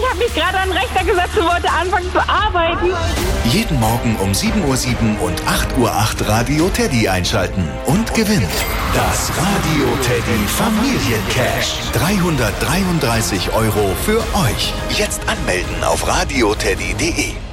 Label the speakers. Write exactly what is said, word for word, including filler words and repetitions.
Speaker 1: habe mich gerade an den Rechner gesetzt und wollte anfangen zu arbeiten.
Speaker 2: Jeden Morgen um sieben Uhr sieben und acht Uhr acht Radio Teddy einschalten und gewinnt das Radio Teddy Familiencash. dreihundertdreiunddreißig Euro für euch. Jetzt anmelden auf radioteddy punkt de.